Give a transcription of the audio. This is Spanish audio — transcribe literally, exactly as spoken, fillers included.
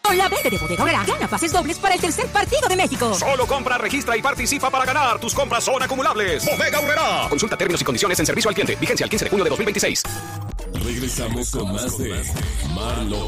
Con la verde de Bodega Aurrerá, gana pases dobles para el tercer partido de México. Solo compra, registra y participa para ganar. Tus compras son acumulables. Bodega Aurrerá. Consulta términos y condiciones en servicio al cliente. Vigencia el quince de junio de dos mil veintiséis. Regresamos con más de Marlo